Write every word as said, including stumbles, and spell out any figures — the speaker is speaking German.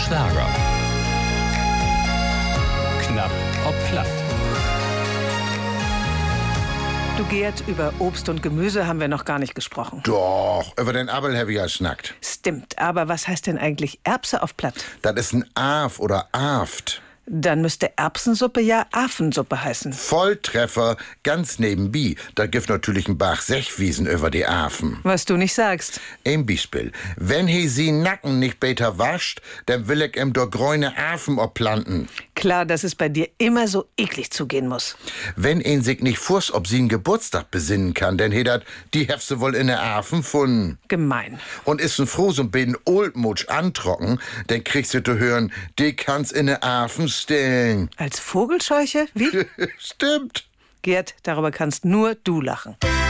Zwerger. Knapp ob platt. Du, Gerd, über Obst und Gemüse haben wir noch gar nicht gesprochen. Doch, über den Abel habe ich ja snackt. Stimmt, aber was heißt denn eigentlich Erbse auf Platt? Das ist ein Af oder Aft. Dann müsste Erbsensuppe ja Afensuppe heißen. Volltreffer, ganz nebenbei. Da gibt natürlich ein Bach Sechwiesen über die Afen. Was du nicht sagst. Ein Beispiel. Wenn he sie Nacken nicht beter wascht, dann will ich ihm doch grüne Afen opplanten. Klar, dass es bei dir immer so eklig zugehen muss. Wenn ihn sich nicht fuß ob sie einen Geburtstag besinnen kann, denn he dat die Hefse wohl in der Afen funden. Gemein. Und ist ein froh so ein bisschen Oldmutsch antrocken, dann kriegst du zu hören, die kann's in der Afen stellen. Als Vogelscheuche? Wie? Stimmt. Gerd, darüber kannst nur du lachen.